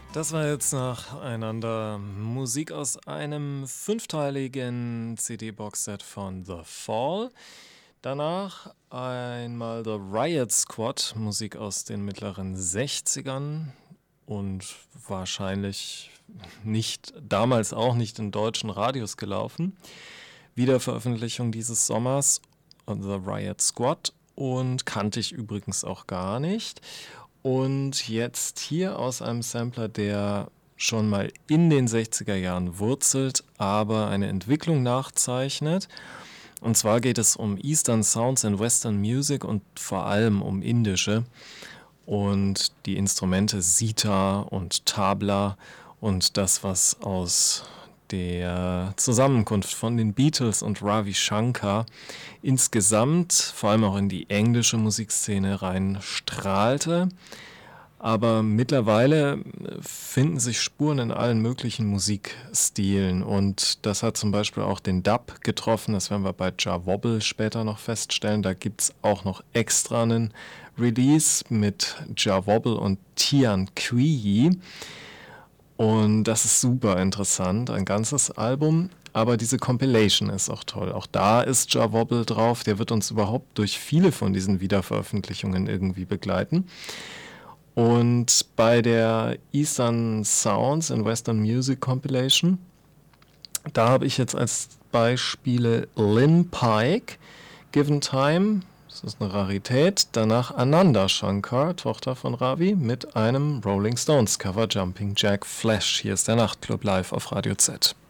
Das war jetzt nacheinander Musik aus einem fünfteiligen CD-Boxset von The Fall. Danach einmal The Riot Squad, Musik aus den mittleren 60ern und wahrscheinlich nicht, damals auch nicht in deutschen Radios gelaufen. Wiederveröffentlichung dieses Sommers, The Riot Squad, und kannte ich übrigens auch gar nicht. Und jetzt hier aus einem Sampler, der schon mal in den 60er Jahren wurzelt, aber eine Entwicklung nachzeichnet. Und zwar geht es um Eastern Sounds in Western Music und vor allem um indische. Und die Instrumente Sitar und Tabla und das, was aus der Zusammenkunft von den Beatles und Ravi Shankar insgesamt, vor allem auch in die englische Musikszene rein strahlte. Aber mittlerweile finden sich Spuren in allen möglichen Musikstilen und das hat zum Beispiel auch den Dub getroffen, das werden wir bei Jah Wobble später noch feststellen. Da gibt es auch noch extra einen Release mit Jah Wobble und Tian Kui und das ist super interessant, ein ganzes Album. Aber diese Compilation ist auch toll. Auch da ist Jah Wobble drauf. Der wird uns überhaupt durch viele von diesen Wiederveröffentlichungen irgendwie begleiten. Und bei der Eastern Sounds in Western Music Compilation, da habe ich jetzt als Beispiele Lynn Pike, Given Time, das ist eine Rarität. Danach Ananda Shankar, Tochter von Ravi, mit einem Rolling Stones Cover Jumping Jack Flash. Hier ist der Nachtclub live auf Radio Z.